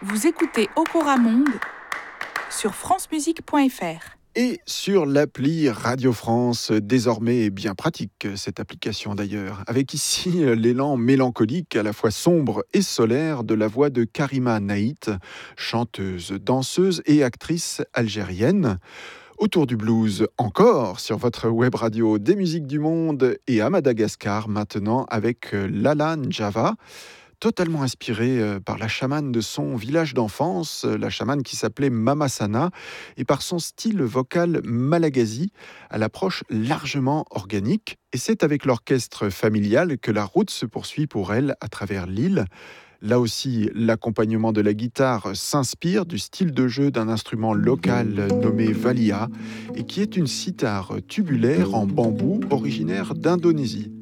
Vous écoutez Okora Monde sur francemusique.fr. Et sur l'appli Radio France, désormais bien pratique, cette application d'ailleurs, avec ici l'élan mélancolique, à la fois sombre et solaire, de la voix de Karima Naït, chanteuse, danseuse et actrice algérienne. Autour du blues encore, sur votre web radio des musiques du monde, et à Madagascar maintenant avec Lala Njava, totalement inspirée par la chamane de son village d'enfance, la chamane qui s'appelait Mama Sana, et par son style vocal malagasy, à l'approche largement organique. Et c'est avec l'orchestre familial que la route se poursuit pour elle à travers l'île. Là aussi, l'accompagnement de la guitare s'inspire du style de jeu d'un instrument local nommé valia, et qui est une cithare tubulaire en bambou originaire d'Indonésie.